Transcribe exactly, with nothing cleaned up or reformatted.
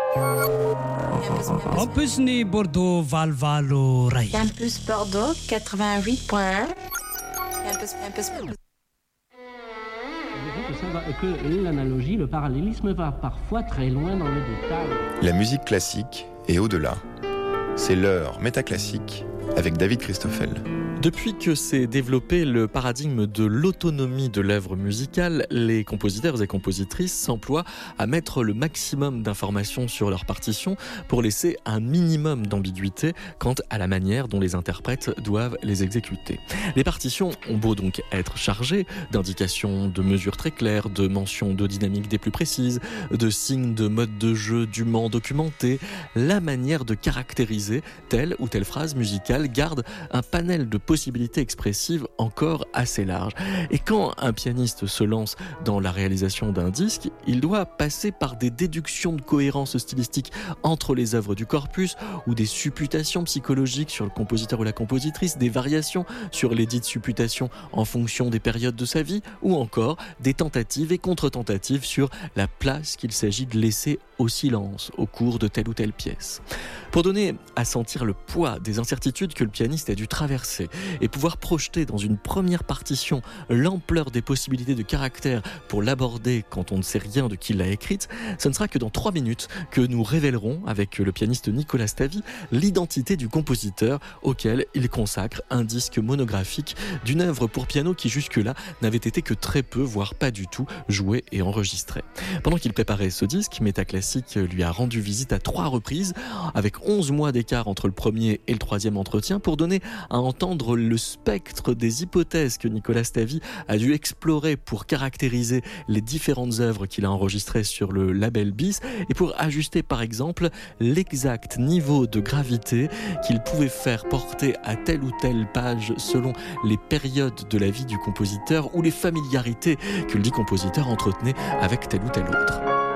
Campus ni Bordeaux Valvalo Rai. Campus Bordeaux quatre-vingt-huit point un. Campus, campus, campus. Que, ça va, que l'analogie, le parallélisme va parfois très loin dans le détail. La musique classique et au-delà. C'est l'heure métaclassique avec David Christoffel. Depuis que s'est développé le paradigme de l'autonomie de l'œuvre musicale, les compositeurs et compositrices s'emploient à mettre le maximum d'informations sur leurs partitions pour laisser un minimum d'ambiguïté quant à la manière dont les interprètes doivent les exécuter. Les partitions ont beau donc être chargées d'indications de mesures très claires, de mentions de dynamique des plus précises, de signes de mode de jeu dûment documentés, la manière de caractériser telle ou telle phrase musicale garde un panel de possibilités expressives encore assez larges. Et quand un pianiste se lance dans la réalisation d'un disque, il doit passer par des déductions de cohérence stylistique entre les œuvres du corpus ou des supputations psychologiques sur le compositeur ou la compositrice, des variations sur les dites supputations en fonction des périodes de sa vie ou encore des tentatives et contre-tentatives sur la place qu'il s'agit de laisser au silence au cours de telle ou telle pièce. Pour donner à sentir le poids des incertitudes que le pianiste a dû traverser et pouvoir projeter dans une première partition l'ampleur des possibilités de caractère pour l'aborder quand on ne sait rien de qui l'a écrite, ce ne sera que dans trois minutes que nous révélerons avec le pianiste Nicolas Stavi l'identité du compositeur auquel il consacre un disque monographique d'une œuvre pour piano qui jusque-là n'avait été que très peu, voire pas du tout, jouée et enregistrée. Pendant qu'il préparait ce disque, Métaclassique lui a rendu visite à trois reprises, avec onze mois d'écart entre le premier et le troisième entretien, pour donner à entendre le spectre des hypothèses que Nicolas Stavi a dû explorer pour caractériser les différentes œuvres qu'il a enregistrées sur le label Bis et pour ajuster par exemple l'exact niveau de gravité qu'il pouvait faire porter à telle ou telle page selon les périodes de la vie du compositeur ou les familiarités que le dit compositeur entretenait avec tel ou tel autre.